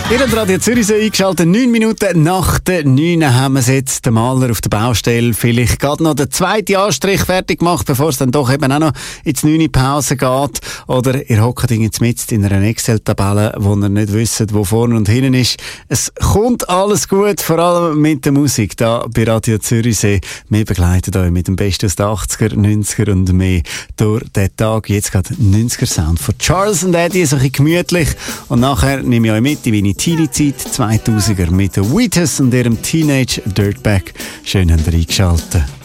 Ihr habt Radio Zürich eingeschaltet. 9 Minuten nach der 9 haben wir jetzt den Maler auf der Baustelle vielleicht gerade noch den zweiten Anstrich fertig gemacht, bevor es dann doch eben auch noch ins 9 Pause geht. Oder ihr hockt jetzt mit in einer Excel-Tabelle, wo ihr nicht wisst, wo vorne und hinten ist. Es kommt alles gut, vor allem mit der Musik da bei Radio Zürichsee. Wir begleiten euch mit dem Besten aus den 80er, 90er und mehr durch den Tag. Jetzt gerade 90er-Sound von Charles and Eddie, so ein bisschen gemütlich. Und nachher nehme ich euch mit in meine Teenie-Zeit 2000er mit den Wheatus und ihrem Teenage Dirtbag. Schön, habt ihr eingeschaltet.